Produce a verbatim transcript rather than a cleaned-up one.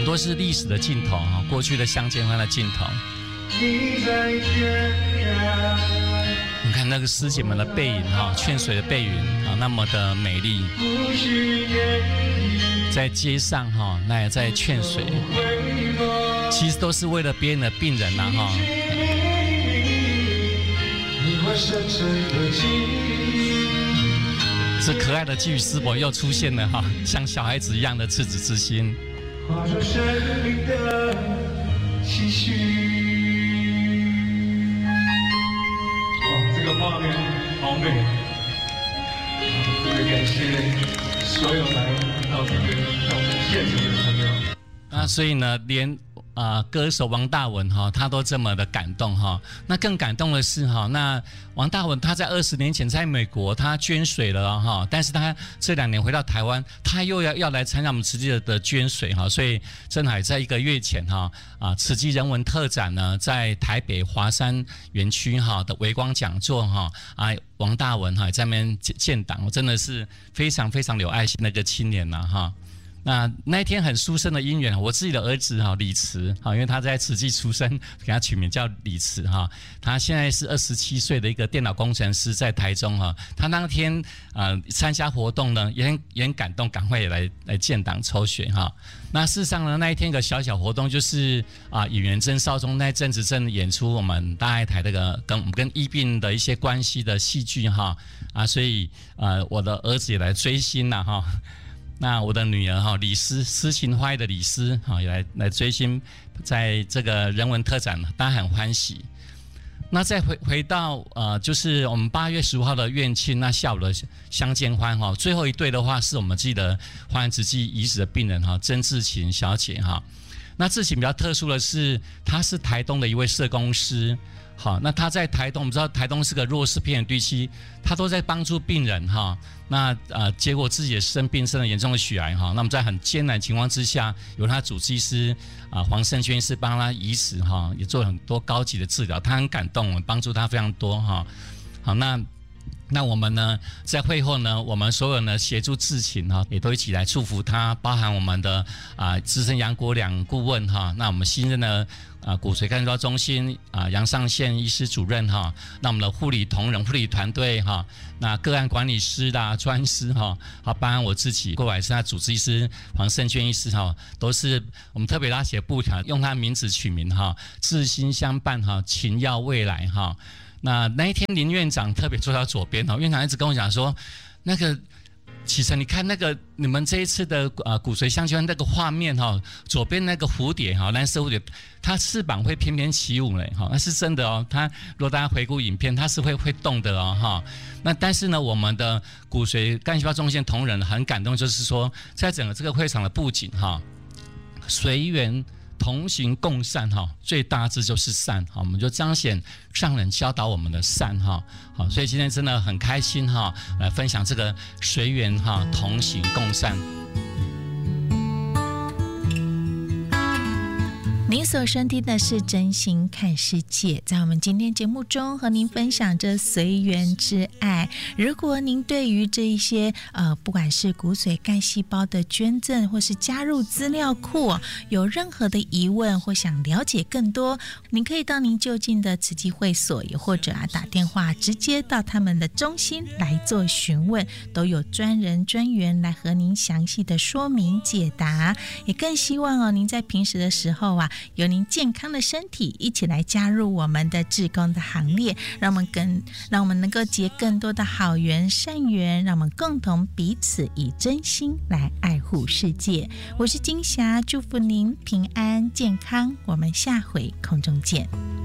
很多是历史的尽头哈，过去的相见欢的尽头。你看那个师姐们的背影哈，劝水的背影啊，那么的美丽。在街上哈，那也在劝水，其实都是为了别人的病人呐哈。这可爱的寄语师伯又出现了哈，像小孩子一样的赤子之心。化作生命的期许。哇，这个画面好美！特别感谢所有来到这边到我们现场的朋友。啊，所以呢，连。啊、呃，歌手王大文哈，他都这么的感动哈。那更感动的是哈，那王大文他在二十年前在美国他捐水了哈，但是他这两年回到台湾，他又要要来参加我们慈济的捐水哈，所以正好在一个月前哈啊，慈济人文特展呢，在台北华山园区哈的微光讲座哈啊，王大文哈在那边建档，真的是非常非常有爱心的一个青年呐哈。那那一天很殊胜的因缘，我自己的儿子哈李慈哈，因为他在慈济出生，给他取名叫李慈哈。他现在是二十七岁的一个电脑工程师，在台中哈。他那天呃参加活动呢，也很也很感动，赶快也来来建档抽血哈。那事实上呢，那一天一个小小活动就是啊，演员曾少宗那阵子正演出我们大爱台那个跟我们跟医病的一些关系的戏剧哈啊，所以呃我的儿子也来追星了哈。那我的女儿哈李诗诗情画意的李诗哈也来来追星，在这个人文特展，大家很欢喜。那再回回到呃，就是我们八月十五号的院庆，那下午的相见欢哈，最后一对的话是我们自己的华人慈济遗址的病人哈，曾志勤小姐哈。那志勤比较特殊的是，她是台东的一位社工师。好，那他在台东，我们知道台东是个弱势偏远地区，他都在帮助病人哈。那呃，结果自己也生病，生了严重的血癌哈。那我们在很艰难情况之下，有他主治医师啊、呃、黄胜娟医师帮他移植哈，也做了很多高级的治疗，他很感动，我们帮助他非常多哈。好，那。那我们呢，在会后呢，我们所有呢协助志勤哈，也都一起来祝福他，包含我们的啊资深杨国良顾问哈，那我们新任的啊骨髓干细胞中心啊杨尚宪医师主任哈，那我们的护理同仁、护理团队哈，那个案管理师啦、专师哈，好，包含我自己，过来是他主治医师黄胜娟医师哈，都是我们特别拉写布条，用他名字取名哈，志心相伴哈，勤耀未来哈。那那一天林院长特别坐到左边哦，院长一直跟我讲说，那个启程，你看那个你们这一次的呃骨髓相圈那个画面哈、哦，左边那个蝴蝶哈，蓝色蝴蝶，它翅膀会翩翩起舞嘞哈，那是真的哦。它如果大家回顾影片，它是会会动的哦哈。那但是呢，我们的骨髓干细胞中心同仁很感动，就是说在整个这个会场的布景哈，随缘。同行共善哈，最大志就是善哈，我们就彰显上人教导我们的善哈，好，所以今天真的很开心哈，来分享这个随缘哈，同行共善。 您所收听的是真心看世界，在我们今天节目中和您分享着随缘之爱。如果您对于这一些呃，不管是骨髓干细胞的捐赠或是加入资料库，有任何的疑问或想了解更多，您可以到您就近的慈济会所，也或者啊打电话直接到他们的中心来做询问，都有专人专员来和您详细的说明解答。也更希望哦，您在平时的时候啊，有您健康的身体，一起来加入我们的志工的行列，让我们更让我们能够结更多的好缘善缘，让我们共同彼此以真心来爱护世界。我是金霞，祝福您平安健康，我们下回空中见。